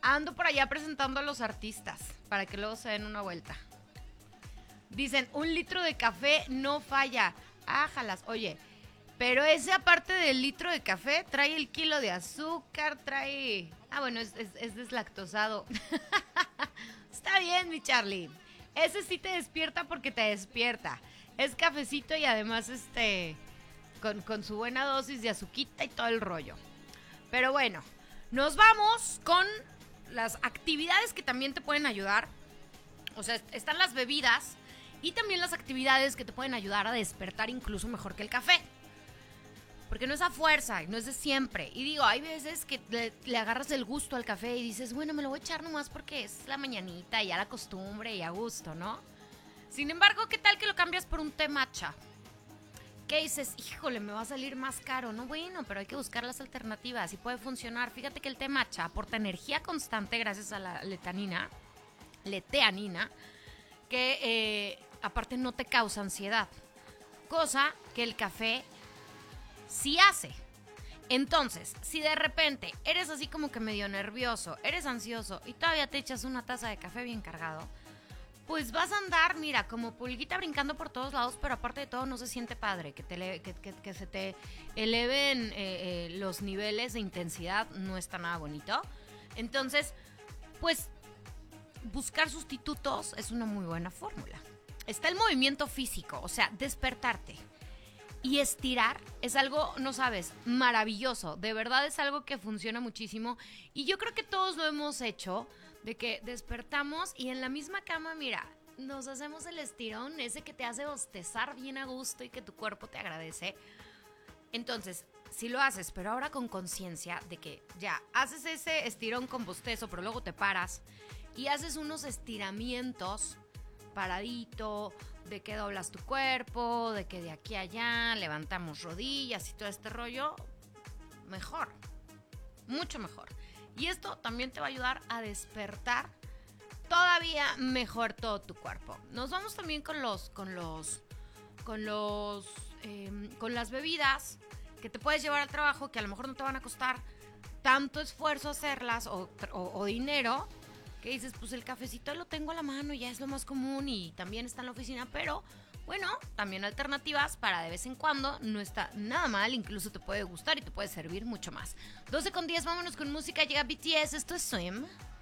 Ando por allá presentando a los artistas para que luego se den una vuelta. Dicen, 1 litro de café no falla. Ájalas, oye, pero ese aparte del litro de café trae el kilo de azúcar, trae... Ah, bueno, es deslactosado. Está bien, mi Charlie. Ese sí te despierta porque te despierta. Es cafecito y además con su buena dosis de azuquita y todo el rollo. Pero bueno, nos vamos con las actividades que también te pueden ayudar. O sea, están las bebidas y también las actividades que te pueden ayudar a despertar incluso mejor que el café. Porque no es a fuerza, no es de siempre. Y digo, hay veces que le agarras el gusto al café y dices, bueno, me lo voy a echar nomás porque es la mañanita y ya la costumbre y a gusto, ¿no? Sin embargo, ¿qué tal que lo cambias por un té matcha? ¿Qué dices? Híjole, me va a salir más caro. No, bueno, pero hay que buscar las alternativas y puede funcionar. Fíjate que el té matcha aporta energía constante gracias a la leteanina, que aparte no te causa ansiedad. Cosa que el café sí hace. Entonces, si de repente eres así como que medio nervioso, eres ansioso y todavía te echas una taza de café bien cargado, pues vas a andar, mira, como pulguita brincando por todos lados, pero aparte de todo no se siente padre, que se te eleven los niveles de intensidad, no está nada bonito. Entonces, pues buscar sustitutos es una muy buena fórmula. Está el movimiento físico, o sea, despertarte. Y estirar es algo, no sabes, maravilloso. De verdad es algo que funciona muchísimo. Y yo creo que todos lo hemos hecho, de que despertamos y en la misma cama, mira, nos hacemos el estirón, ese que te hace bostezar bien a gusto y que tu cuerpo te agradece. Entonces, si lo haces, pero ahora con conciencia de que ya haces ese estirón con bostezo, pero luego te paras y haces unos estiramientos paradito, de que doblas tu cuerpo, de que de aquí a allá levantamos rodillas y todo este rollo, mejor, mucho mejor. Y esto también te va a ayudar a despertar todavía mejor todo tu cuerpo. Nos vamos también con las bebidas que te puedes llevar al trabajo, que a lo mejor no te van a costar tanto esfuerzo hacerlas o dinero, que dices, pues el cafecito lo tengo a la mano, ya es lo más común y también está en la oficina, pero bueno, también alternativas para de vez en cuando, no está nada mal, incluso te puede gustar y te puede servir mucho más. 12:10, vámonos con música, llega BTS, esto es Swim.